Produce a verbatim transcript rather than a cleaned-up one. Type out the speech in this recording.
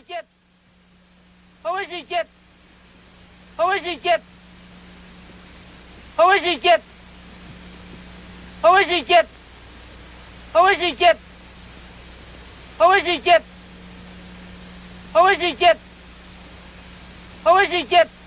Kid? Who is he, Kid? Who is he, Kid? Who is he, Kid? Who is he, Kid? Who is he, Kid? Who is he, Kid? Who is he, Kid? Who is he, Kid?